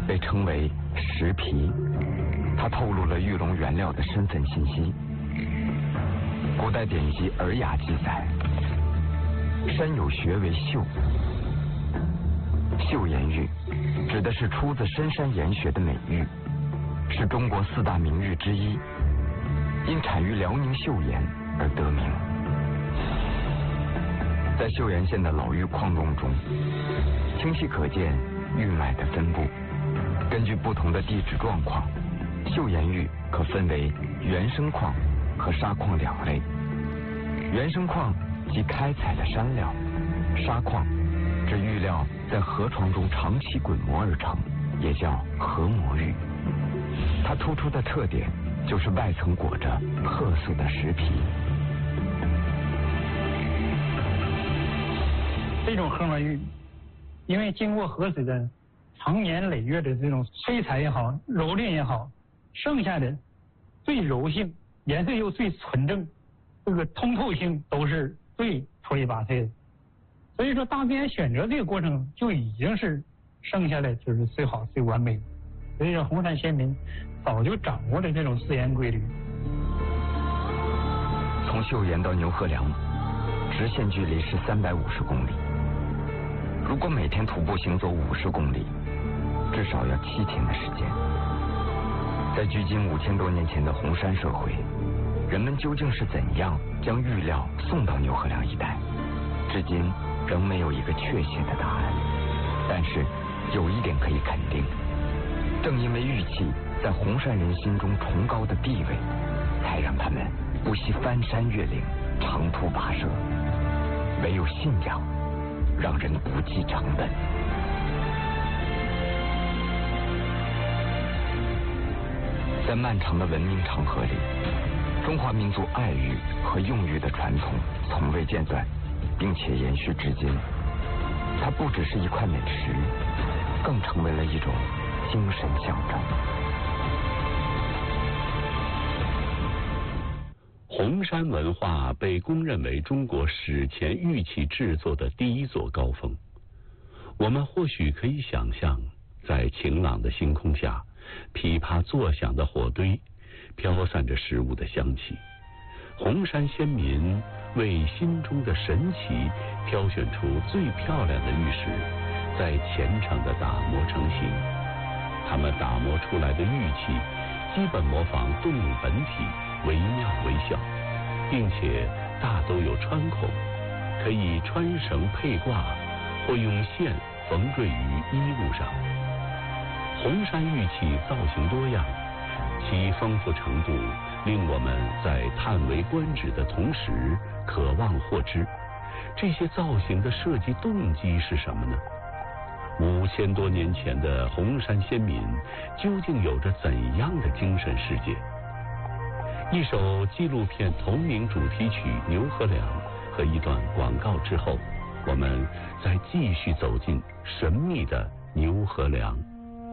被称为石皮，它透露了玉龙原料的身份信息。古代典籍《尔雅》记载，山有穴为岫，岫岩玉指的是出自深山岩穴的美玉，是中国4大名玉之一，因产于辽宁岫岩而得名。在岫岩县的老玉矿洞中，清晰可见玉脉的分布。根据不同的地质状况，岫岩玉可分为原生矿和砂矿2类。原生矿即开采的山料，砂矿指玉料在河床中长期滚磨而成，也叫河磨玉。它突出的特点就是外层裹着褐色的石皮。 这种河磨玉，因为经过河水的长年累月的这种摧采也好，蹂躏也好，剩下的最柔性，颜色又最纯正，这个通透性都是最出类拔萃的。所以说，大自然选择这个过程就已经是剩下的就是最好最完美的。所以说，红山先民早就掌握了这种自然规律。 从岫岩到牛河梁，直线距离是350公里。如果每天徒步行走50公里，至少要7天的时间。在距今5000多年前的红山社会，人们究竟是怎样将玉料送到牛河梁一带，至今仍没有一个确切的答案。但是有一点可以肯定，正因为玉器在红山人心中崇高的地位，才让他们不惜翻山越岭，长途跋涉。唯有信仰让人不计成本。在漫长的文明长河里，中华民族爱玉和用玉的传统从未间断，并且延续至今。它不只是一块美食，更成为了一种精神象征。 红山文化被公认为中国史前玉器制作的第一座高峰。我们或许可以想象，在晴朗的星空下，噼啪作响的火堆，飘散着食物的香气。红山先民为心中的神奇挑选出最漂亮的玉石，在虔诚地打磨成型。他们打磨出来的玉器基本模仿动物本体，惟妙惟肖，并且大都有穿孔，可以穿绳佩挂，或用线缝缀于衣物上。红山玉器造型多样，其丰富程度令我们在叹为观止的同时渴望获知，这些造型的设计动机是什么呢？5000多年前的红山先民究竟有着怎样的精神世界？一首纪录片同名主题曲《牛河梁》和一段广告之后，我们再继续走进神秘的牛河梁。